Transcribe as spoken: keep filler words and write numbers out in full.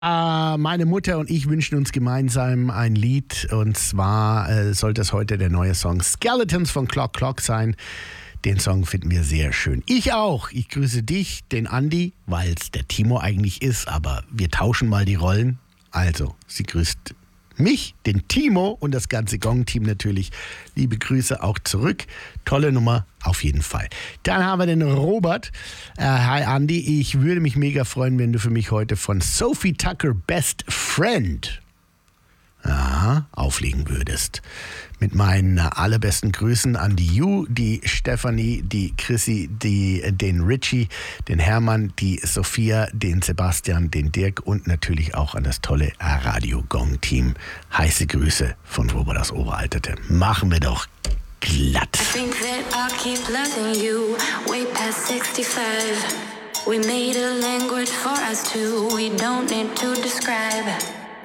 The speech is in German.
Äh, meine Mutter und ich wünschen uns gemeinsam ein Lied. Und zwar äh, sollte es heute der neue Song Skeletons von Clock Clock sein. Den Song finden wir sehr schön. Ich auch. Ich grüße dich, den Andi, weil es der Timo eigentlich ist. Aber wir tauschen mal die Rollen. Also, sie grüßt mich, den Timo und das ganze Gong-Team natürlich. Liebe Grüße auch zurück. Tolle Nummer, auf jeden Fall. Dann haben wir den Robert. Äh, hi Andi, ich würde mich mega freuen, wenn du für mich heute von Sophie Tucker Best Friend Aha, auflegen würdest. Mit meinen allerbesten Grüßen an die Ju, die Stefanie, die Chrissy, die, den Richie, den Hermann, die Sophia, den Sebastian, den Dirk und natürlich auch an das tolle Radio Gong Team. Heiße Grüße von Robert aus Oberalterte. Machen wir doch glatt. I think that I'll keep loving you way past sixty-five. We made a language for us two. We don't need to describe.